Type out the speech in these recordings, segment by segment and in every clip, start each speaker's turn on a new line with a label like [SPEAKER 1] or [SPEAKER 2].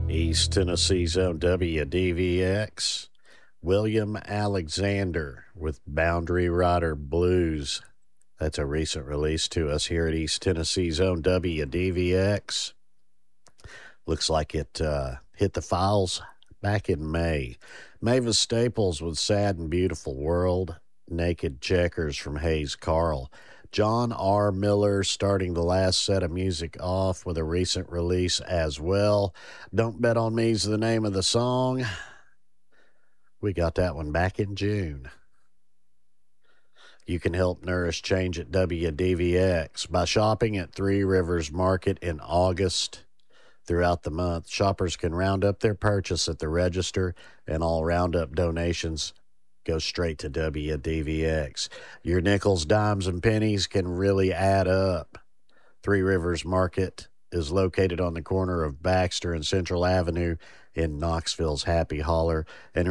[SPEAKER 1] East Tennessee's own WDVX, William Alexander with Boundary Rider Blues. That's a recent release to us here at East Tennessee's own WDVX. Looks like it hit the files back in May. Mavis Staples with Sad and Beautiful World. Naked Checkers from Hayes Carl. John R. Miller starting the last set of music off with a recent release as well. Don't Bet on Me's the name of the song. We got that one back in June. You can help nourish change at WDVX by shopping at Three Rivers Market in August. Throughout the month, shoppers can round up their purchase at the register, and all roundup donations go straight to WDVX. Your nickels, dimes, and pennies can really add up. Three Rivers Market is located on the corner of Baxter and Central Avenue in Knoxville's Happy Holler and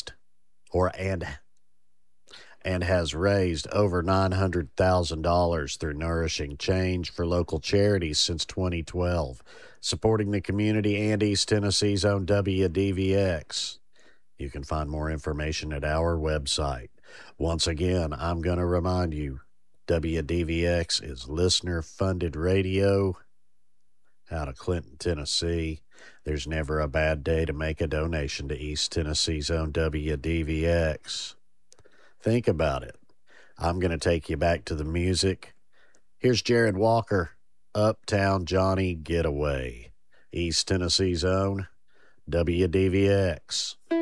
[SPEAKER 1] has raised over $900,000 through nourishing change for local charities since 2012, supporting the community and East Tennessee's own WDVX. You can find more information at our website. Once again, I'm going to remind you, WDVX is listener-funded radio out of Clinton, Tennessee. There's never a bad day to make a donation to East Tennessee's own WDVX. Think about it. I'm going to take you back to the music. Here's Jared Walker, Uptown Johnny Getaway. East Tennessee's own WDVX.